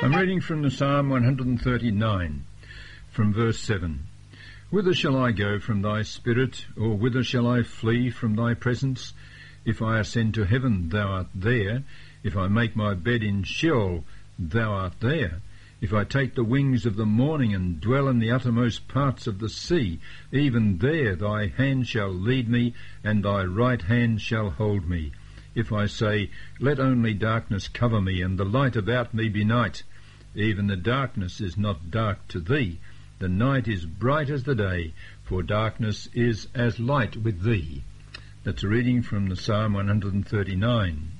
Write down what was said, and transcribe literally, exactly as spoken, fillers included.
I'm reading from the Psalm one thirty-nine, from verse seven. Whither shall I go from thy spirit, or whither shall I flee from thy presence? If I ascend to heaven, thou art there. If I make my bed in Sheol, thou art there. If I take the wings of the morning and dwell in the uttermost parts of the sea, even there thy hand shall lead me, and thy right hand shall hold me. If I say, let only darkness cover me, and the light about me be night, even the darkness is not dark to thee. The night is bright as the day, for darkness is as light with thee. That's a reading from the Psalm one thirty-nine.